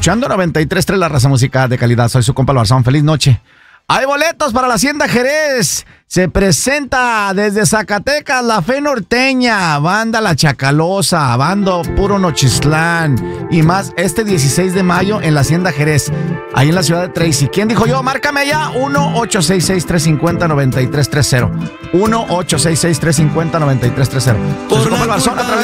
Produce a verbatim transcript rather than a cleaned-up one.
Escuchando noventa y tres punto tres, la raza musical de calidad. Soy su compa el Barzón. Feliz noche. Hay boletos para la Hacienda Jerez. Se presenta desde Zacatecas la Fe Norteña, Banda La Chacalosa, Bando Puro Nochistlán y más este dieciséis de mayo en la Hacienda Jerez, ahí en la ciudad de Tracy. ¿Quién dijo yo? Márcame allá, uno ocho seis seis, tres cinco cero, nueve tres tres cero. uno ocho seis seis, tres cinco cero, nueve tres tres cero. Soy su compa el Barzón a través